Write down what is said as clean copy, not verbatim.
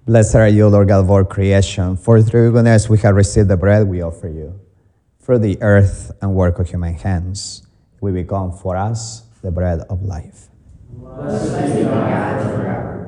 Blessed are you, Lord God of all creation, for through your goodness we have received the bread we offer you. Through the earth and work of human hands, we become for us the bread of life. Blessed be God forever.